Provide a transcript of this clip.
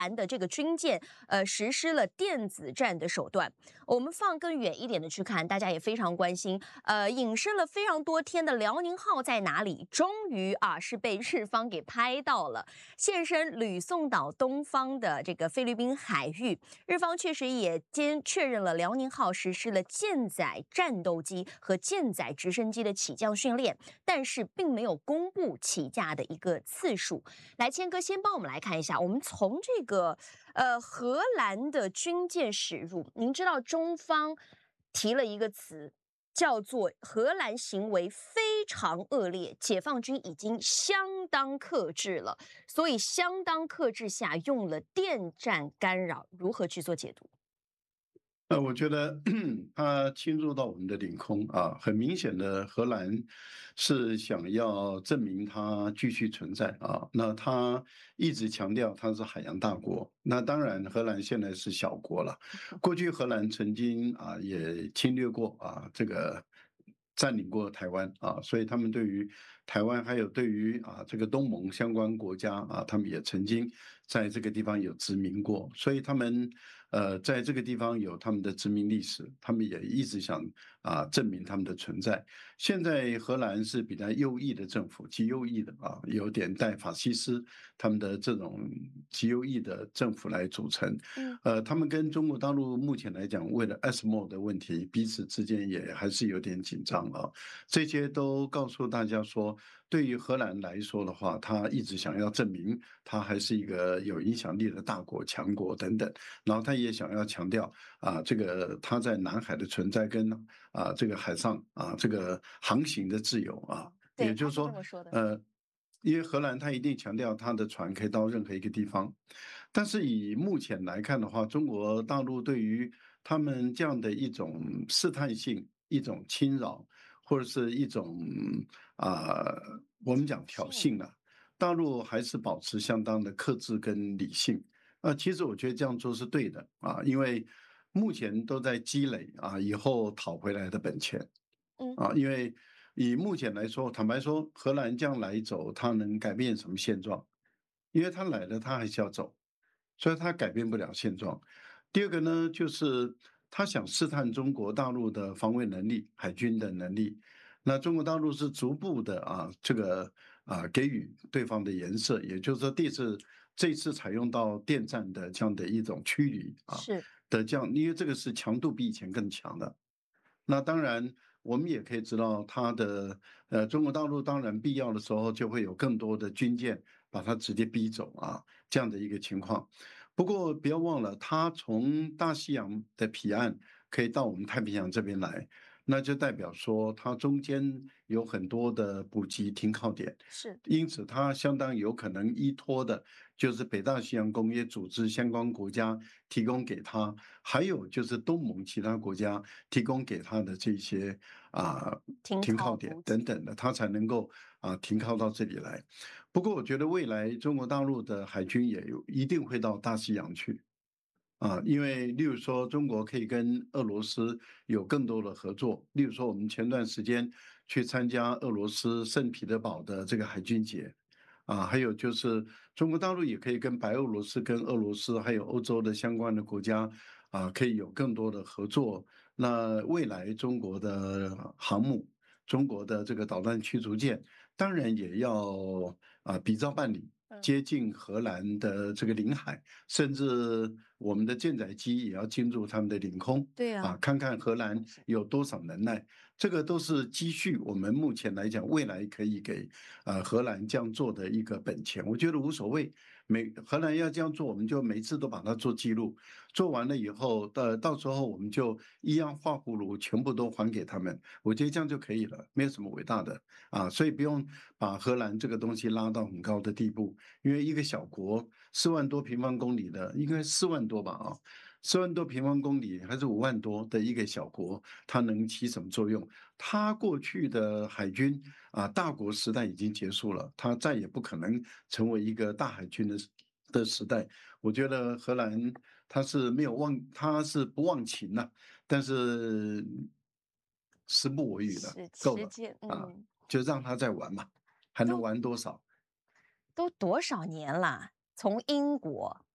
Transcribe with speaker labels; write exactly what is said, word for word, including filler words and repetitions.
Speaker 1: 兰的这个军舰呃实施了电子战的手段。我们放更远一点的去看，大家也非常关心，呃，隐身了非常多天的辽宁号在哪里？终于啊是被日方给拍到了，现身吕宋岛东方的这个菲律宾海域。日方确实也兼确认了辽宁号实施了舰载战斗机和舰载直升机的起降训练，但是并没有公布起驾的一个次数。来，谦哥先帮我们来看一下，我们从这个呃荷兰的军舰驶入，您知道中方提了一个词。叫做荷兰行为非常恶劣，解放军已经相当克制了，所以相当克制下用了电战干扰，如何去做解读？
Speaker 2: 呃，我觉得他侵入到我们的领空啊，很明显的，荷兰是想要证明它继续存在啊。那他一直强调它是海洋大国，那当然荷兰现在是小国了。过去荷兰曾经啊也侵略过啊这个。占领过台湾啊，所以他们对于台湾还有对于啊这个东盟相关国家啊，他们也曾经在这个地方有殖民过，所以他们呃在这个地方有他们的殖民历史，他们也一直想啊证明他们的存在。现在荷兰是比较右翼的政府，极右翼的啊，有点带法西斯他们的这种极右翼的政府来组成。
Speaker 1: 嗯，
Speaker 2: 呃，他们跟中国大陆目前来讲，为了 S M O 的问题，彼此之间也还是有点紧张啊。这些都告诉大家说，对于荷兰来说的话，他一直想要证明他还是一个有影响力的大国、强国等等。然后他也想要强调啊，这个他在南海的存在跟啊这个海上啊这个航行的自由啊，
Speaker 1: 对，他是这
Speaker 2: 也就是说，
Speaker 1: 么说的。
Speaker 2: 呃。因为荷兰它一定强调它的船可以到任何一个地方，但是以目前来看的话，中国大陆对于他们这样的一种试探性、一种侵扰，或者是一种啊、我们讲挑
Speaker 1: 性，
Speaker 2: 衅了、大陆还是保持相当的克制跟理性。啊，其实我觉得这样做是对的啊，因为目前都在积累啊以后讨回来的本钱。
Speaker 1: 嗯，
Speaker 2: 啊，因为以目前来说，坦白说，荷兰这样来走，它能改变什么现状？因为他来了，他还是要走，所以他改变不了现状。第二个呢，就是他想试探中国大陆的防卫能力、海军的能力。那中国大陆是逐步的啊，这个啊给予对方的颜色，也就是说，这次这次采用到电站的这样的一种驱离啊
Speaker 1: 是，
Speaker 2: 的这样，因为这个是强度比以前更强的。那当然，我们也可以知道，它的呃，中国大陆当然必要的时候就会有更多的军舰把它直接逼走啊，这样的一个情况。不过不要忘了，它从大西洋的彼岸可以到我们太平洋这边来，那就代表说它中间有很多的补给停靠点，
Speaker 1: 是，
Speaker 2: 因此它相当有可能依托的就是北大西洋公约组织相关国家提供给它，还有就是东盟其他国家提供给它的这些啊、
Speaker 1: 停
Speaker 2: 停靠点
Speaker 1: 靠补给。
Speaker 2: 等等的，它才能够啊、停靠到这里来。不过，我觉得未来中国大陆的海军也有一定会到大西洋去。啊，因为例如说，中国可以跟俄罗斯有更多的合作。例如说，我们前段时间去参加俄罗斯圣彼得堡的这个海军节，啊，还有就是中国大陆也可以跟白俄罗斯、跟俄罗斯还有欧洲的相关的国家啊，可以有更多的合作。那未来中国的航母、中国的这个导弹驱逐舰，当然也要啊比照办理。
Speaker 1: 嗯，
Speaker 2: 接近荷兰的这个领海，甚至我们的舰载机也要进入他们的领空啊，
Speaker 1: 对啊，
Speaker 2: 看看荷兰
Speaker 1: 是，
Speaker 2: 有多少能耐。这个都是积蓄我们目前来讲，未来可以给呃荷兰这样做的一个本钱。我觉得无所谓，每荷兰要这样做，我们就每次都把它做记录，做完了以后，呃，到时候我们就一样画葫芦，全部都还给他们。我觉得这样就可以了，没有什么伟大的啊，所以不用把荷兰这个东西拉到很高的地步。因为一个小国四万多平方公里的，应该四万多吧啊，四万多平方公里还是五万多的一个小国，它能起什么作用？它过去的海军啊，大国时代已经结束了，它再也不可能成为一个大海军的的时代。我觉得荷兰它是没有忘，它是不忘情了，但是时不我与了，
Speaker 1: 是
Speaker 2: 够了
Speaker 1: 时间，
Speaker 2: 啊，
Speaker 1: 嗯，
Speaker 2: 就让他再玩嘛，还能
Speaker 1: 都
Speaker 2: 玩多少？
Speaker 1: 都多少年啦？从英国